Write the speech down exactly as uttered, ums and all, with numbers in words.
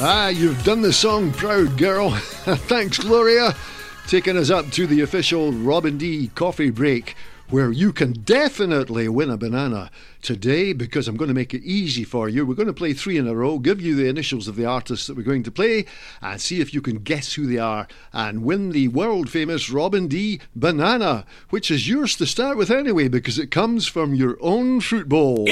Ah, you've done the song proud, girl. Thanks, Gloria. Taking us up to the official Robin D coffee break, where you can definitely win a banana today, because I'm going to make it easy for you. We're going to play three in a row, give you the initials of the artists that we're going to play, and see if you can guess who they are and win the world famous Robin D banana, which is yours to start with anyway, because it comes from your own fruit bowl.